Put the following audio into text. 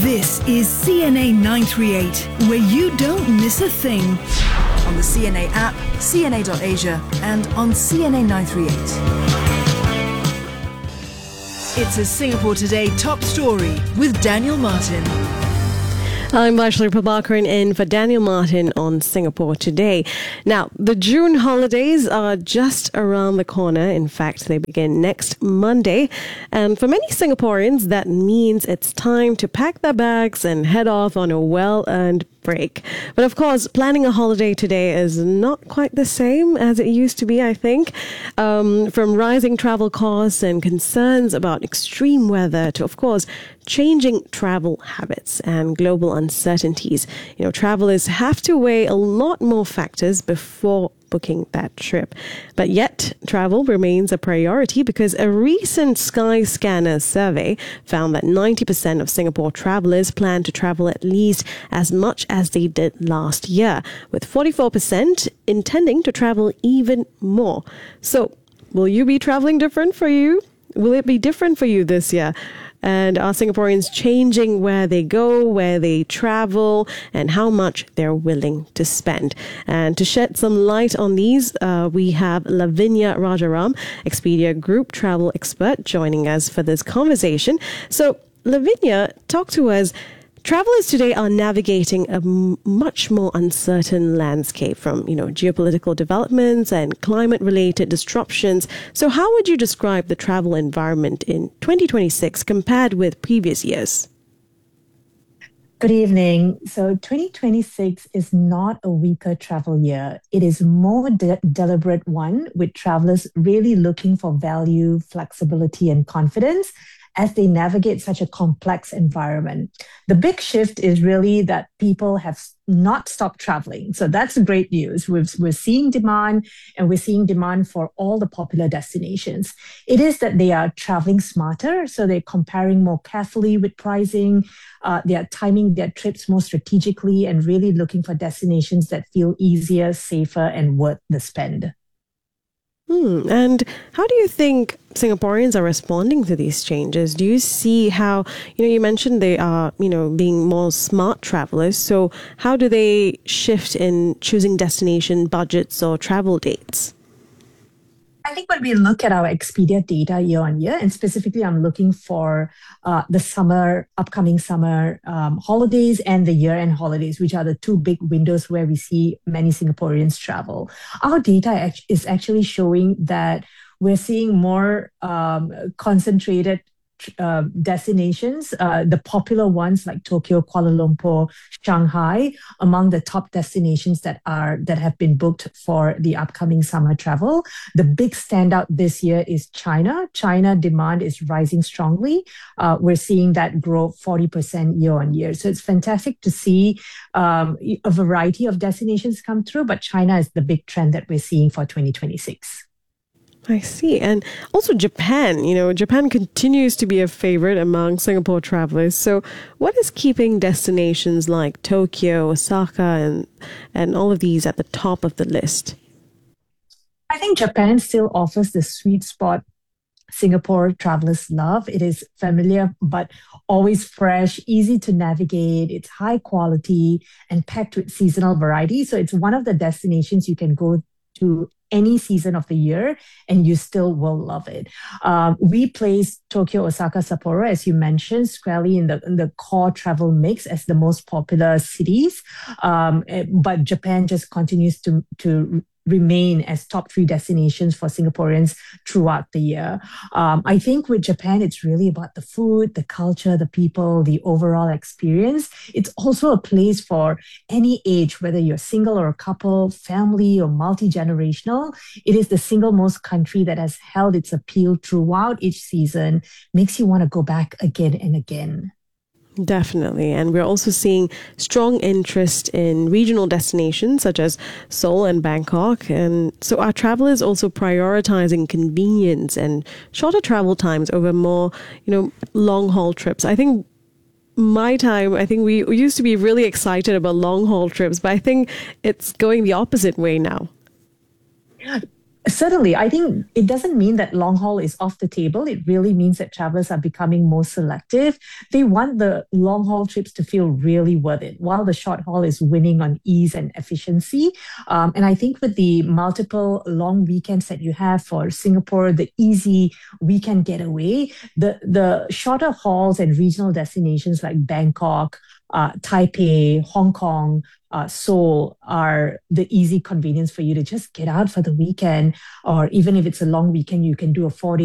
This is CNA 938, where you don't miss a thing. On the CNA app, cna.asia, and on CNA 938. It's a Singapore Today top story with Daniel Martin. I'm Vaishali Prabhakaran in for Daniel Martin on Singapore Today. Now, the June holidays are just around the corner. In fact, they begin next Monday. And for many Singaporeans, that means it's time to pack their bags and head off on a well-earned break. But of course, planning a holiday today is not quite the same as it used to be, I think. From rising travel costs and concerns about extreme weather to, of course, changing travel habits and global uncertainties. You know, travelers have to weigh a lot more factors before booking that trip. But yet, travel remains a priority because a recent Skyscanner survey found that 90% of Singapore travelers plan to travel at least as much as they did last year, with 44% intending to travel even more. So, will you be traveling different for you? Will it be different for you this year? And are Singaporeans changing where they go, where they travel, and how much they're willing to spend? And to shed some light on these, we have Lavinia Rajaram, Expedia Group travel expert, joining us for this conversation. So, Lavinia, talk to us. Travelers today are navigating a much more uncertain landscape from, geopolitical developments and climate-related disruptions. So how would you describe the travel environment in 2026 compared with previous years? Good evening. So 2026 is not a weaker travel year. It is more deliberate one, with travelers really looking for value, flexibility, and confidence as they navigate such a complex environment. The big shift is really that people have not stopped traveling. So that's great news. We're seeing demand, and we're seeing demand for all the popular destinations. It is that they are traveling smarter, so they're comparing more carefully with pricing. They are timing their trips more strategically and really looking for destinations that feel easier, safer, and worth the spend. And how do you think Singaporeans are responding to these changes? Do you see how, you mentioned they are, being more smart travelers. So how do they shift in choosing destination budgets or travel dates? I think when we look at our Expedia data year on year, and specifically I'm looking for the upcoming summer holidays and the year-end holidays, which are the two big windows where we see many Singaporeans travel. Our data is actually showing that we're seeing more concentrated destinations, the popular ones like Tokyo, Kuala Lumpur, Shanghai, among the top destinations that have been booked for the upcoming summer travel. The big standout this year is China. China demand is rising strongly. We're seeing that grow 40% year on year. So it's fantastic to see a variety of destinations come through, but China is the big trend that we're seeing for 2026. I see. And also Japan, Japan continues to be a favorite among Singapore travelers. So what is keeping destinations like Tokyo, Osaka, and all of these at the top of the list? I think Japan still offers the sweet spot Singapore travelers love. It is familiar, but always fresh, easy to navigate. It's high quality and packed with seasonal variety. So it's one of the destinations you can go to any season of the year and you still will love it. We place Tokyo, Osaka, Sapporo, as you mentioned, squarely in the core travel mix as the most popular cities. But Japan just continues to remain as top 3 destinations for Singaporeans throughout the year. I think with Japan, it's really about the food, the culture, the people, the overall experience. It's also a place for any age, whether you're single or a couple, family or multi-generational. It is the single most country that has held its appeal throughout each season, makes you want to go back again and again. Definitely. And we're also seeing strong interest in regional destinations such as Seoul and Bangkok. And so are travelers also prioritizing convenience and shorter travel times over more, long haul trips? I think we used to be really excited about long haul trips, but I think it's going the opposite way now. Certainly, I think it doesn't mean that long haul is off the table. It really means that travelers are becoming more selective. They want the long haul trips to feel really worth it, while the short haul is winning on ease and efficiency. And I think with the multiple long weekends that you have for Singapore, the easy weekend getaway, the shorter hauls and regional destinations like Bangkok, Taipei, Hong Kong, Seoul are the easy convenience for you to just get out for the weekend, or even if it's a long weekend, you can do a 4 day